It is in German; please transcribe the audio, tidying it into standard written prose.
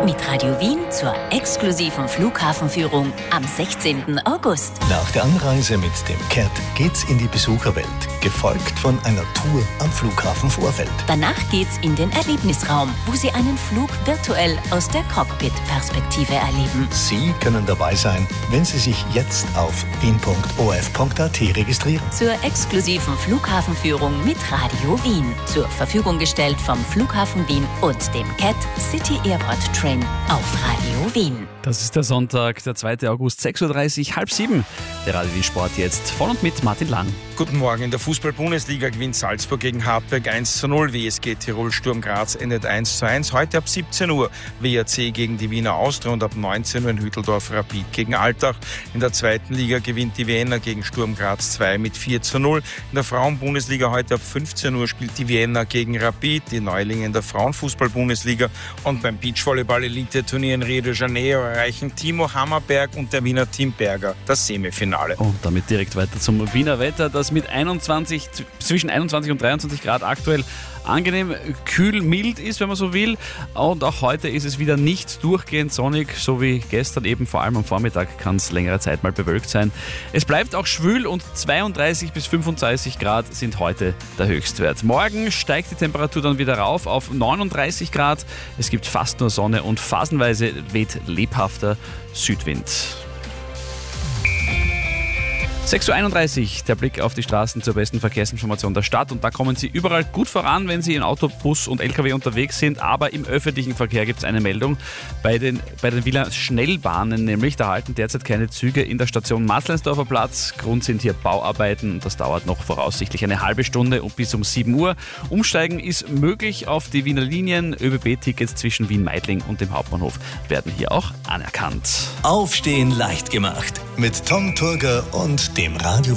mit Radio Wien zur exklusiven Flughafenführung am 16. August. Nach der Anreise mit dem CAT geht's in die Besucherwelt, gefolgt von einer Tour am Flughafen Vorfeld. Danach geht's in den Erlebnisraum, wo Sie einen Flug virtuell aus der Cockpit-Perspektive erleben. Sie können dabei sein, wenn Sie sich jetzt auf wien.of.at registrieren. Zur exklusiven Flughafenführung mit Radio Wien. Zur Verfügung gestellt vom Flughafen Wien und dem CAT City Airport Train auf Radio Wien. Das ist der Sonntag, der 2. August, 6.30 Uhr, halb 7. Der Radio Wien Sport jetzt von und mit Martin Lang. Guten Morgen. In der Fußball-Bundesliga gewinnt Salzburg gegen Hartberg 1:0. WSG Tirol Sturm Graz endet 1:1. Heute ab 17 Uhr WAC gegen die Wiener Austria und ab 19 Uhr in Hütteldorf Rapid gegen Altach. In der zweiten Liga gewinnt die Vienna gegen Sturm Graz 2 mit 4:0. In der Frauen-Bundesliga heute ab 15 Uhr spielt die Vienna gegen Rapid, die Neulinge in der Frauenfußball-Bundesliga. Und beim Beachvolleyball-Elite-Turnier in Rio de Janeiro erreichen Timo Hammerberg und der Wiener Tim Berger das Semifinale. Und damit direkt weiter zum Wiener Wetter, das mit zwischen 21 und 23 Grad aktuell angenehm kühl, mild ist, wenn man so will. Und auch heute ist es wieder nicht durchgehend sonnig, so wie gestern eben, vor allem am Vormittag kann es längere Zeit mal bewölkt sein. Es bleibt auch schwül und 32 bis 35 Grad sind heute der Höchstwert. Morgen steigt die Temperatur dann wieder rauf auf 39 Grad. Es gibt fast nur Sonne und phasenweise weht lebhafter Südwind. 6.31 Uhr, der Blick auf die Straßen zur besten Verkehrsinformation der Stadt. Und da kommen Sie überall gut voran, wenn Sie in Auto, Bus und LKW unterwegs sind. Aber im öffentlichen Verkehr gibt es eine Meldung. Bei den Wiener Schnellbahnen nämlich, da halten derzeit keine Züge in der Station Matzleinsdorfer Platz. Grund sind hier Bauarbeiten und das dauert noch voraussichtlich eine halbe Stunde und bis um 7 Uhr. Umsteigen ist möglich auf die Wiener Linien. ÖBB-Tickets zwischen Wien-Meidling und dem Hauptbahnhof werden hier auch anerkannt. Aufstehen leicht gemacht mit Tom Turger und dem Radio